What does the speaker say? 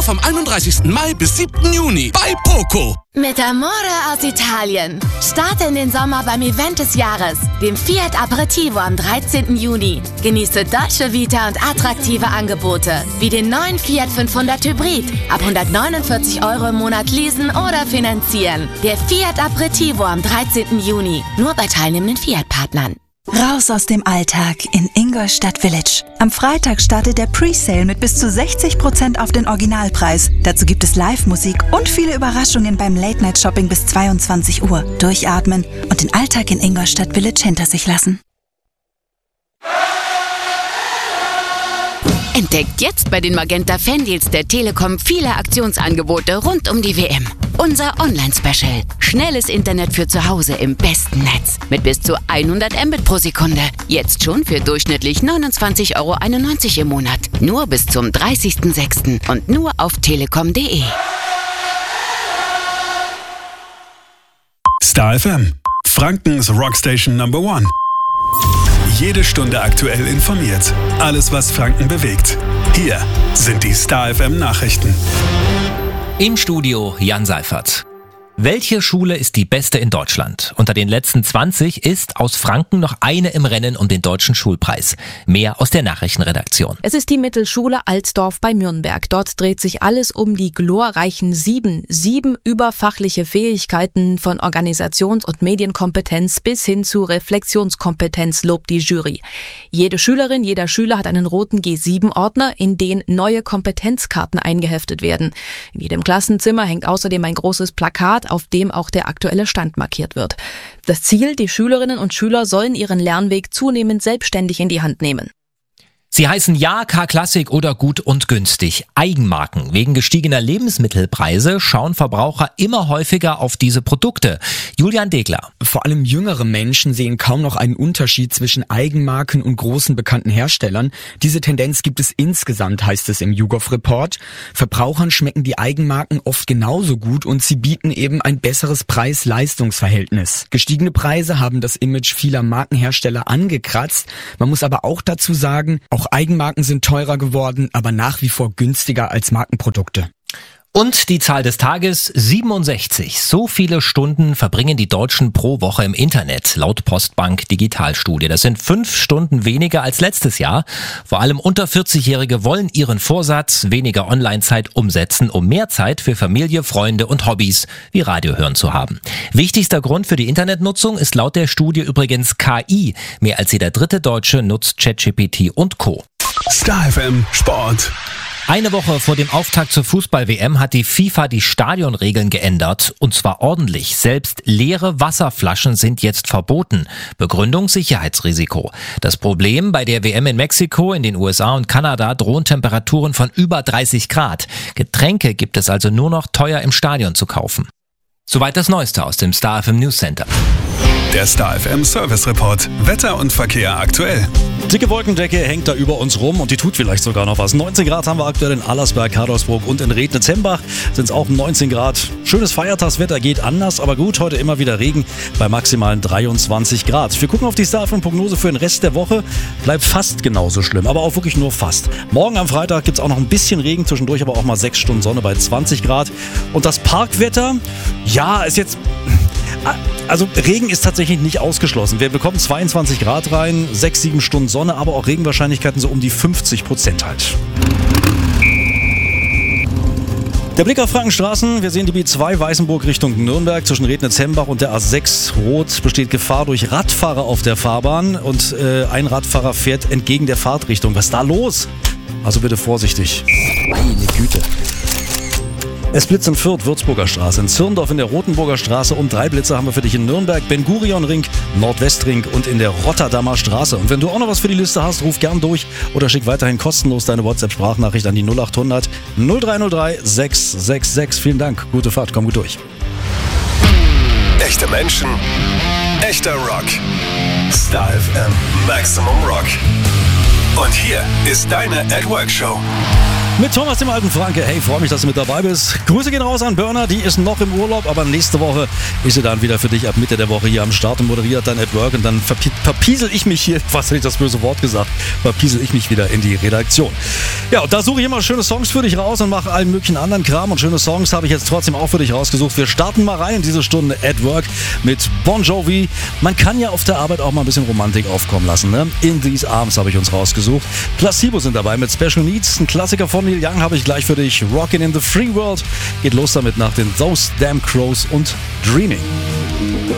vom 31. Mai bis 7. Juni bei Poco. Mit Amore aus Italien. Starte in den Sommer beim Event des Jahres, dem Fiat Aperitivo am 13. Juni. Genieße deutsche Vita und attraktive Angebote, wie den neuen Fiat 500 Hybrid. Ab 149 € im Monat leasen oder finanzieren. Der Fiat Aperitivo am 13. Juni. Nur bei teilnehmenden Fiat-Partnern. Raus aus dem Alltag in Ingolstadt Village. Am Freitag startet der Presale mit bis zu 60% auf den Originalpreis. Dazu gibt es Live-Musik und viele Überraschungen beim Late-Night-Shopping bis 22 Uhr. Durchatmen und den Alltag in Ingolstadt Village hinter sich lassen. Entdeckt jetzt bei den Magenta Fandeals der Telekom viele Aktionsangebote rund um die WM. Unser Online-Special. Schnelles Internet für zu Hause im besten Netz. Mit bis zu 100 Mbit pro Sekunde. Jetzt schon für durchschnittlich 29,91 € im Monat. Nur bis zum 30.06. und nur auf telekom.de. Star FM, Frankens Rockstation Number 1. Jede Stunde aktuell informiert. Alles, was Franken bewegt. Hier sind die Star FM Nachrichten. Im Studio Jan Seifert. Welche Schule ist die beste in Deutschland? Unter den letzten 20 ist aus Franken noch eine im Rennen um den Deutschen Schulpreis. Mehr aus der Nachrichtenredaktion. Es ist die Mittelschule Altdorf bei Nürnberg. Dort dreht sich alles um die glorreichen 7 überfachliche Fähigkeiten von Organisations- und Medienkompetenz bis hin zu Reflexionskompetenz, lobt die Jury. Jede Schülerin, jeder Schüler hat einen roten G7-Ordner, in den neue Kompetenzkarten eingeheftet werden. In jedem Klassenzimmer hängt außerdem ein großes Plakat, auf dem auch der aktuelle Stand markiert wird. Das Ziel, die Schülerinnen und Schüler sollen ihren Lernweg zunehmend selbstständig in die Hand nehmen. Sie heißen ja K-Klassik oder Gut und Günstig. Eigenmarken. Wegen gestiegener Lebensmittelpreise schauen Verbraucher immer häufiger auf diese Produkte. Julian Degler. Vor allem jüngere Menschen sehen kaum noch einen Unterschied zwischen Eigenmarken und großen bekannten Herstellern. Diese Tendenz gibt es insgesamt, heißt es im YouGov-Report. Verbrauchern schmecken die Eigenmarken oft genauso gut und sie bieten eben ein besseres Preis-Leistungs-Verhältnis. Gestiegene Preise haben das Image vieler Markenhersteller angekratzt. Man muss aber auch dazu sagen, auch Eigenmarken sind teurer geworden, aber nach wie vor günstiger als Markenprodukte. Und die Zahl des Tages 67. So viele Stunden verbringen die Deutschen pro Woche im Internet, laut Postbank Digitalstudie. Das sind 5 Stunden weniger als letztes Jahr. Vor allem unter 40-Jährige wollen ihren Vorsatz, weniger Online-Zeit umsetzen, um mehr Zeit für Familie, Freunde und Hobbys wie Radio hören zu haben. Wichtigster Grund für die Internetnutzung ist laut der Studie übrigens KI. Mehr als jeder dritte Deutsche nutzt ChatGPT und Co. Star FM Sport. Eine Woche vor dem Auftakt zur Fußball-WM hat die FIFA die Stadionregeln geändert. Und zwar ordentlich. Selbst leere Wasserflaschen sind jetzt verboten. Begründung Sicherheitsrisiko. Das Problem: bei der WM in Mexiko, in den USA und Kanada drohen Temperaturen von über 30 Grad. Getränke gibt es also nur noch teuer im Stadion zu kaufen. Soweit das Neueste aus dem Star FM News Center. Der Star FM Service Report. Wetter und Verkehr aktuell. Dicke Wolkendecke hängt da über uns rum und die tut vielleicht sogar noch was. 19 Grad haben wir aktuell in Allersberg, Karlsruhe und in Rednitz-Hembach sind es auch 19 Grad. Schönes Feiertagswetter, geht anders, aber gut, heute immer wieder Regen bei maximalen 23 Grad. Wir gucken auf die Star FM-Prognose für den Rest der Woche. Bleibt fast genauso schlimm, aber auch wirklich nur fast. Morgen am Freitag gibt es auch noch ein bisschen Regen, zwischendurch aber auch mal 6 Stunden Sonne bei 20 Grad. Und das Parkwetter, ja, ist jetzt... Also Regen ist tatsächlich nicht ausgeschlossen. Wir bekommen 22 Grad rein, 6-7 Stunden Sonne, aber auch Regenwahrscheinlichkeiten so um die 50% halt. Der Blick auf Frankenstraßen, wir sehen die B2 Weißenburg Richtung Nürnberg zwischen Rednitz-Hembach und der A6 Rot besteht Gefahr durch Radfahrer auf der Fahrbahn und ein Radfahrer fährt entgegen der Fahrtrichtung. Was ist da los? Also bitte vorsichtig. Meine Güte. Es blitzt in Fürth, Würzburger Straße, in Zirndorf in der Rotenburger Straße und 3 Blitze haben wir für dich in Nürnberg, Ben-Gurion-Ring, Nordwestring und in der Rotterdamer Straße. Und wenn du auch noch was für die Liste hast, ruf gern durch oder schick weiterhin kostenlos deine WhatsApp-Sprachnachricht an die 0800 0303 666. Vielen Dank, gute Fahrt, komm gut durch. Echte Menschen, echter Rock. Star FM Maximum Rock. Und hier ist deine At Work Show. Mit Thomas, dem alten Franke. Hey, freue mich, dass du mit dabei bist. Grüße gehen raus an Burner, die ist noch im Urlaub, aber nächste Woche ist sie dann wieder für dich ab Mitte der Woche hier am Start und moderiert dann at Work und dann verpiesel ich mich hier, was hätte ich das böse Wort gesagt, verpiesel ich mich wieder in die Redaktion. Ja, und da suche ich immer schöne Songs für dich raus und mache allen möglichen anderen Kram und schöne Songs habe ich jetzt trotzdem auch für dich rausgesucht. Wir starten mal rein in diese Stunde at Work mit Bon Jovi. Man kann ja auf der Arbeit auch mal ein bisschen Romantik aufkommen lassen, ne? In These Arms habe ich uns rausgesucht. Placebo sind dabei mit Special Needs, ein Klassiker von Neil Young habe ich gleich für dich. Rockin' in the Free World geht los damit nach den Those Damn Crows und Dreaming.